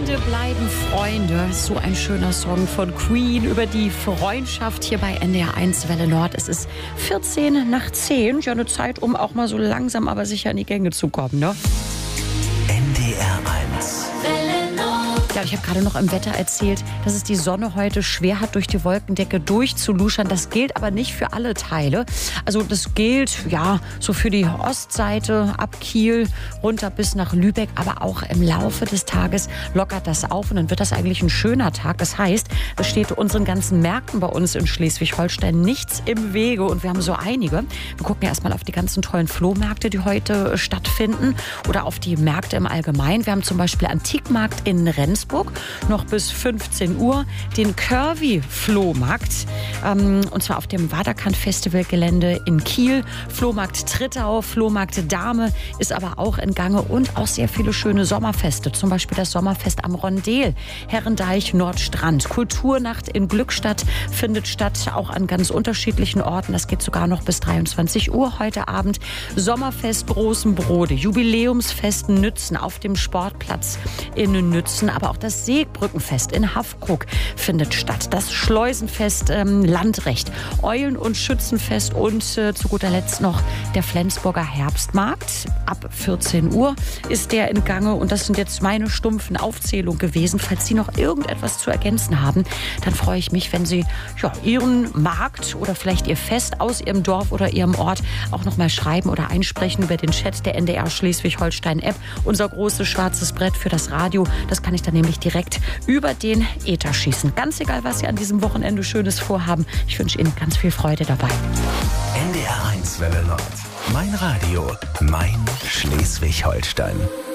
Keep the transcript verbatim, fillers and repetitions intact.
Feinde bleiben Freunde. So ein schöner Song von Queen über die Freundschaft hier bei N D R eins Welle Nord. Es ist vierzehn nach zehn. Ja, eine Zeit, um auch mal so langsam aber sicher in die Gänge zu kommen, ne? N D R eins Welle Nord. Ja, ich habe gerade noch im Wetter erzählt, dass es die Sonne heute schwer hat, durch die Wolkendecke durchzuluschern. Das gilt aber nicht für alle Teile. Also das gilt, ja, so für die Ostseite ab Kiel runter bis nach Lübeck. Aber auch im Laufe des Tages lockert das auf und dann wird das eigentlich ein schöner Tag. Das heißt, es steht unseren ganzen Märkten bei uns in Schleswig-Holstein nichts im Wege. Und wir haben so einige. Wir gucken ja erstmal auf die ganzen tollen Flohmärkte, die heute stattfinden. Oder auf die Märkte im Allgemeinen. Wir haben zum Beispiel Antikmarkt in Rendsburg. Noch bis fünfzehn Uhr den Curvy-Flohmarkt. Ähm, und zwar auf dem Waterkant-Festival-Gelände in Kiel. Flohmarkt Trittau, Flohmarkt Dahme ist aber auch in Gange. Und auch sehr viele schöne Sommerfeste. Zum Beispiel das Sommerfest am Rondel, Herrendeich, Nordstrand. Kulturnacht in Glückstadt findet statt, auch an ganz unterschiedlichen Orten. Das geht sogar noch bis dreiundzwanzig Uhr heute Abend. Sommerfest Großenbrode, Jubiläumsfest Nützen auf dem Sportplatz in Nützen. Aber auch das Seebrückenfest in Haffkrug findet statt. Das Schleusenfest ähm, Landrecht, Eulen- und Schützenfest und äh, zu guter Letzt noch der Flensburger Herbstmarkt. Ab vierzehn Uhr ist der in Gange und das sind jetzt meine stumpfen Aufzählungen gewesen. Falls Sie noch irgendetwas zu ergänzen haben, dann freue ich mich, wenn Sie ja, Ihren Markt oder vielleicht Ihr Fest aus Ihrem Dorf oder Ihrem Ort auch noch mal schreiben oder einsprechen über den Chat der N D R Schleswig-Holstein-App. Unser großes schwarzes Brett für das Radio, das kann ich dann nämlich direkt über den Äther schießen. Ganz egal, was Sie an diesem Wochenende Schönes vorhaben. Ich wünsche Ihnen ganz viel Freude dabei. N D R eins Welle Nord. Mein Radio, mein Schleswig-Holstein.